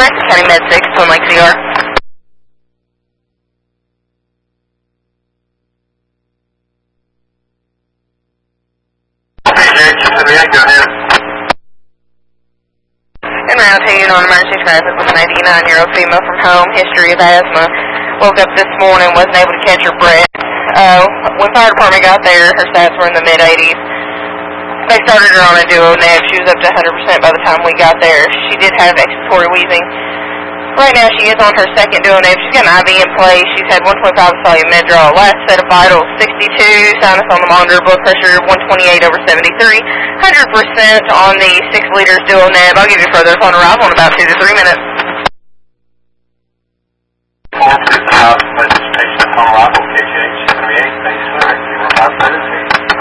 Franklin County Med 6, Twin Lakes ER. En route to on emergency traffic with an 89-year-old female from home, history of asthma. Woke up this morning, wasn't able to catch her breath. When fire department got there, her stats were in the mid-80s. They started her on a duo neb. She was up to 100% by the time we got there. She did have expiratory wheezing. Right now she is on her second duo neb. She's got an IV in place. She's had 125 volume Medrol. Last set of vitals 62, sinus on the monitor, blood pressure 128 over 73, 100% on the 6 liters duo neb. I'll give you further upon arrival in about 2 to 3 minutes. Patient upon arrival, KGH 78, thanks for 5 minutes.